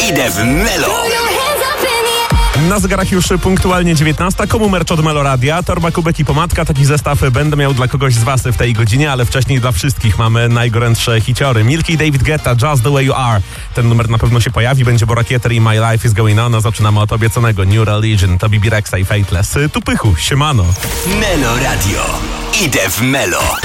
Idę w Melo. Na zegarach już punktualnie 19. Komu merch od Meloradia? Torba, kubek i pomadka. Taki zestaw będę miał dla kogoś z was w tej godzinie, ale wcześniej dla wszystkich mamy najgorętsze hiciory. Milky i David Guetta, Just the Way You Are. Ten numer na pewno się pojawi. Będzie Borakieter i My Life is Going On. Zaczynamy od obiecanego New Religion, to Bibi Rexa i Fateless. Tu Pychu, siemano. Melo Radio. Idę w Melo.